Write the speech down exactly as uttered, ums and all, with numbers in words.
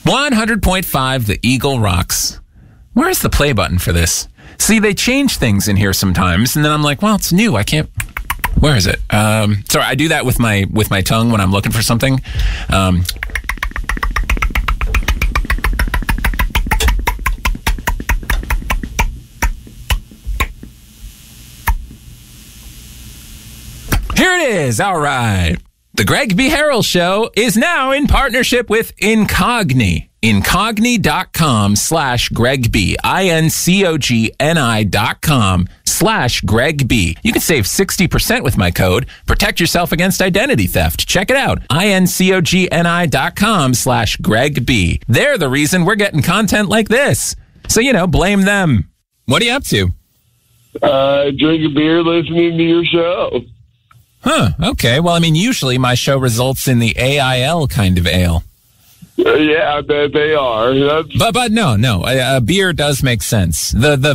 one hundred point five, the Eagle rocks. Where's the play button for this? See, they change things in here sometimes, and then I'm like, well, it's new. I can't. Where is it? Um, sorry, I do that with my with my tongue when I'm looking for something. Um, here it is. All right. The Greg B. Harrell Show is now in partnership with Incogni. Incogni.com slash Greg B. I-N-C-O-G-N-I dot com slash Greg B. You can save sixty percent with my code. Protect yourself against identity theft. Check it out. I-N-C-O-G-N-I dot com slash Greg B. They're the reason we're getting content like this. So, you know, blame them. What are you up to? Uh, drinking beer, listening to your show. Huh, okay. Well, I mean, usually my show results in the A I L kind of ale. Uh, yeah, I bet they are. That's- But but no, no. A, a beer does make sense. The the